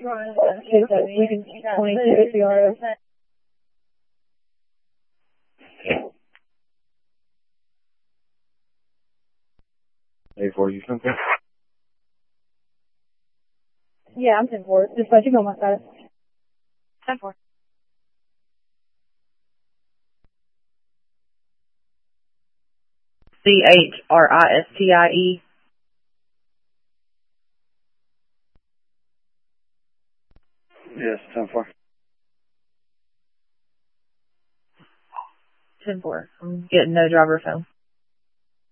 We can 22 CRO. 84, you come here? Yeah, I'm 10-4. Just let you know my status. 10-4. CHRISTIE. Yes, 10-4. 10-4. I'm getting no driver phone.